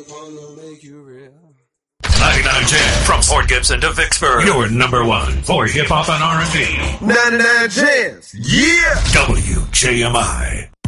99 Jams from Port Gibson to Vicksburg. Your number one for hip hop and R&B. 99 Jams. Yeah. WJMI.